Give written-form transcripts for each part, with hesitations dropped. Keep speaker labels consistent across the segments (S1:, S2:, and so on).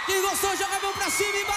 S1: Quem gostou, joga a mão pra cima e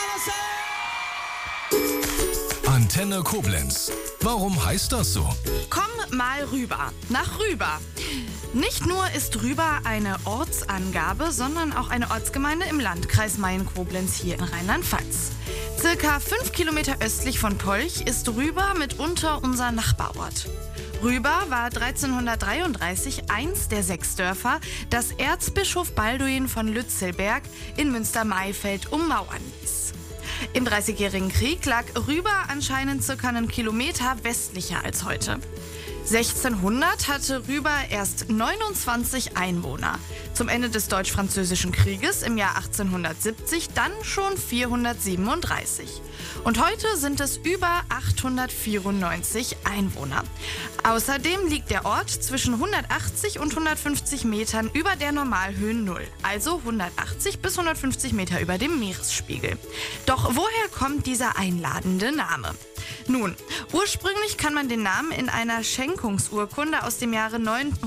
S1: balança!
S2: Antenne Koblenz. Warum heißt das so?
S3: Komm mal rüber. Nach Rüber. Nicht nur ist Rüber eine Ortsangabe, sondern auch eine Ortsgemeinde im Landkreis Mayen-Koblenz hier in Rheinland-Pfalz. Circa 5 Kilometer östlich von Polch ist Rüber mitunter unser Nachbarort. Rüber war 1333 eins der 6 Dörfer, das Erzbischof Balduin von Lützelberg in Münster-Maifeld ummauern ließ. Im Dreißigjährigen Krieg lag Rüber anscheinend circa einen Kilometer westlicher als heute. 1600 hatte Rüber erst 29 Einwohner. Zum Ende des Deutsch-Französischen Krieges im Jahr 1870 dann schon 437. Und heute sind es über 894 Einwohner. Außerdem liegt der Ort zwischen 180 und 150 Metern über der Normalhöhen Null, also 180 bis 150 Meter über dem Meeresspiegel. Doch woher kommt dieser einladende Name? Nun, ursprünglich kann man den Namen in einer Schenkungsurkunde aus dem Jahre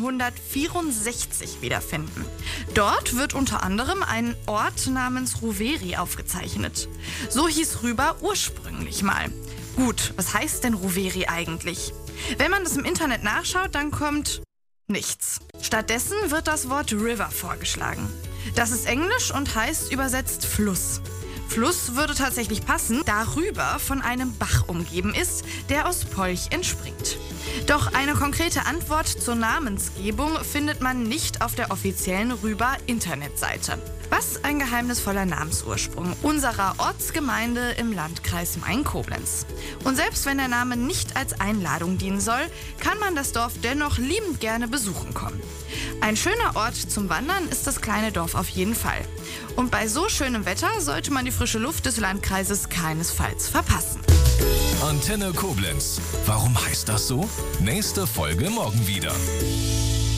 S3: 964 wiederfinden. Dort wird unter anderem ein Ort namens Rouveri aufgezeichnet. So hieß Rüber ursprünglich mal. Gut, was heißt denn Rouveri eigentlich? Wenn man das im Internet nachschaut, dann kommt nichts. Stattdessen wird das Wort River vorgeschlagen. Das ist Englisch und heißt übersetzt Fluss. Fluss würde tatsächlich passen, da Rüber von einem Bach umgeben ist, der aus Polch entspringt. Doch eine konkrete Antwort zur Namensgebung findet man nicht auf der offiziellen Rüber-Internetseite. Was ein geheimnisvoller Namensursprung unserer Ortsgemeinde im Landkreis Mayen-Koblenz. Und selbst wenn der Name nicht als Einladung dienen soll, kann man das Dorf dennoch liebend gerne besuchen kommen. Ein schöner Ort zum Wandern ist das kleine Dorf auf jeden Fall. Und bei so schönem Wetter sollte man die frische Luft des Landkreises keinesfalls verpassen.
S2: Antenne Koblenz. Warum heißt das so? Nächste Folge morgen wieder.